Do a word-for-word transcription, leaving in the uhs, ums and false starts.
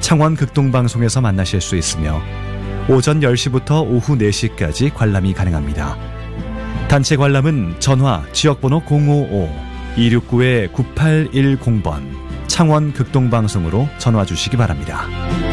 창원 극동방송에서 만나실 수 있으며 오전 열 시부터 오후 네 시까지 관람이 가능합니다. 단체 관람은 전화 지역번호 공오오 이육구 구팔일공 번 창원 극동방송으로 전화 주시기 바랍니다.